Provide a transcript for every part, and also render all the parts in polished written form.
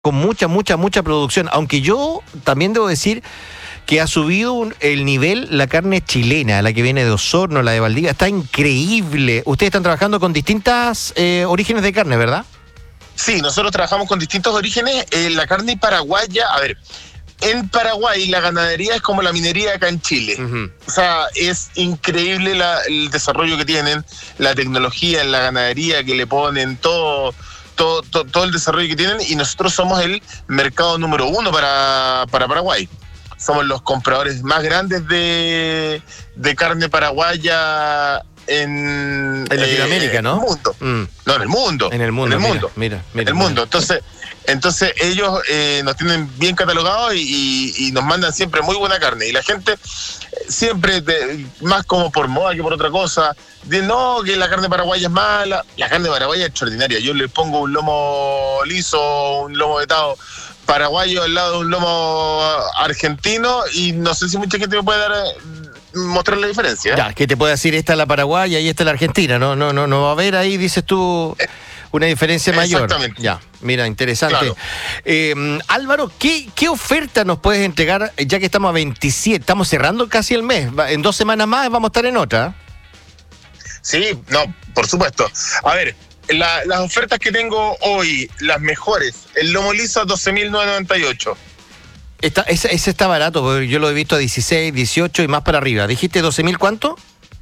con mucha producción, aunque yo también debo decir que ha subido el nivel la carne chilena, la que viene de Osorno, la de Valdivia, está increíble. Ustedes están trabajando con distintas orígenes de carne, ¿verdad? Sí, nosotros trabajamos con distintos orígenes. La carne paraguaya, a ver, en Paraguay la ganadería es como la minería acá en Chile. Uh-huh. O sea, es increíble el desarrollo que tienen, la tecnología en la ganadería que le ponen, todo el desarrollo que tienen, y nosotros somos el mercado número 1 para Paraguay. Somos los compradores más grandes de carne paraguaya en Latinoamérica, ¿no? En el mundo. No, en el mundo. En el mundo. Mira. En el mundo. Entonces ellos nos tienen bien catalogados y nos mandan siempre muy buena carne. Y la gente siempre, más como por moda que por otra cosa, dice, no, que la carne paraguaya es mala. La carne paraguaya es extraordinaria. Yo le pongo un lomo liso, un lomo vetado paraguayo al lado de un lomo argentino y no sé si mucha gente me puede mostrar la diferencia. Ya, que te puede decir, esta es la paraguaya y esta es la argentina. No va a haber ahí, dices tú, una diferencia mayor. Exactamente. Ya, mira, interesante. Claro. Álvaro, ¿qué oferta nos puedes entregar ya que estamos a 27? Estamos cerrando casi el mes. En 2 semanas más vamos a estar en otra. Sí, no, por supuesto. A ver, las ofertas que tengo hoy, las mejores, el lomo liso 12.998. Ese está barato, porque yo lo he visto a 16, 18 y más para arriba. ¿Dijiste 12.000 cuánto?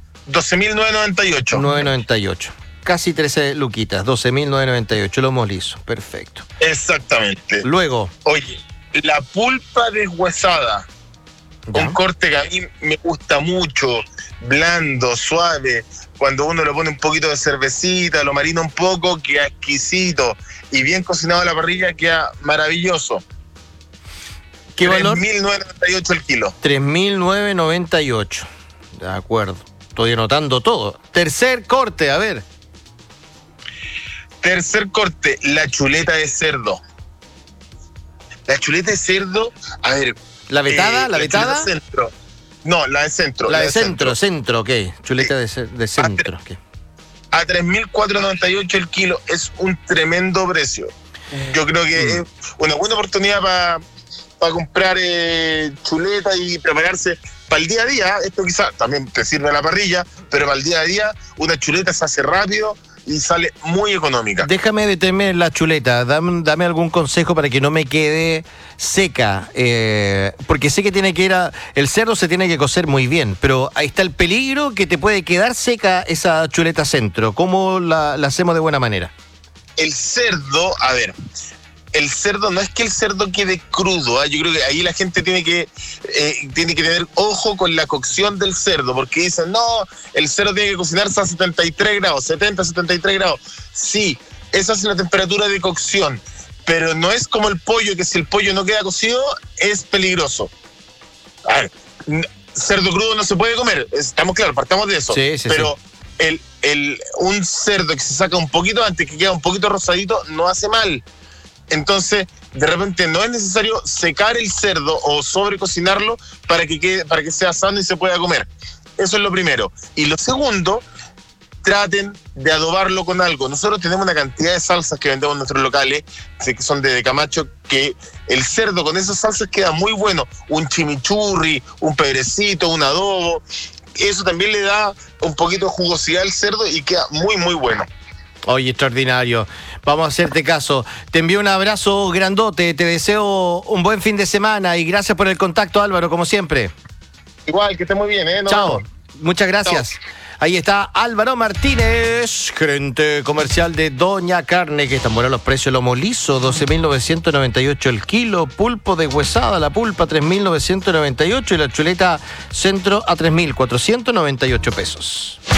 12.998. 998. Casi 13 luquitas, 12.998, lomo liso, perfecto. Exactamente. Luego. Oye, la pulpa deshuesada, un corte que a mí me gusta mucho, blando, suave. Cuando uno le pone un poquito de cervecita, lo marina un poco, queda exquisito. Y bien cocinado a la parrilla, queda maravilloso. ¿Qué valor? 3.998 el kilo. 3.998. De acuerdo. Estoy anotando todo. Tercer corte, a ver. Tercer corte, la chuleta de cerdo. La chuleta de cerdo, a ver. ¿La vetada? ¿La vetada? Centro. No, la de centro. La de centro, ¿qué? Chuleta de centro, ¿qué? A 3.498 el kilo, es un tremendo precio. Yo creo que es una buena oportunidad para comprar chuleta y prepararse para el día a día. Esto quizás también te sirve a la parrilla, pero para el día a día una chuleta se hace rápido y sale muy económica. Déjame detener la chuleta, dame algún consejo para que no me quede seca, porque sé que el cerdo se tiene que cocer muy bien, pero ahí está el peligro que te puede quedar seca esa chuleta centro. ¿Cómo la hacemos de buena manera? El cerdo, a ver, el cerdo no es que el cerdo quede crudo, yo creo que ahí la gente tiene que tener ojo con la cocción del cerdo, porque dicen, no, el cerdo tiene que cocinarse a 73 grados, 70, 73 grados. Sí, esa es la temperatura de cocción, pero no es como el pollo, que si el pollo no queda cocido, es peligroso. A ver, cerdo crudo no se puede comer, estamos claros, partamos de eso. Sí, pero sí. Un cerdo que se saca un poquito antes, que queda un poquito rosadito, no hace mal. Entonces, de repente no es necesario secar el cerdo o sobrecocinarlo para que sea sano y se pueda comer. Eso es lo primero. Y lo segundo, traten de adobarlo con algo. Nosotros tenemos una cantidad de salsas que vendemos en nuestros locales, que son de Camacho, que el cerdo con esas salsas queda muy bueno. Un chimichurri, un pebrecito, un adobo. Eso también le da un poquito de jugosidad al cerdo y queda muy, muy bueno. Oye, extraordinario. Vamos a hacerte caso. Te envío un abrazo grandote. Te deseo un buen fin de semana y gracias por el contacto, Álvaro, como siempre. Igual, que esté muy bien, ¿eh? Chao. Muchas gracias. Chao. Ahí está Álvaro Martínez, gerente comercial de Doña Carne, que están buenos los precios. Lomo liso, 12.998 el kilo. Pulpo deshuesada, la pulpa, 3.998. Y la chuleta centro a 3.498 pesos.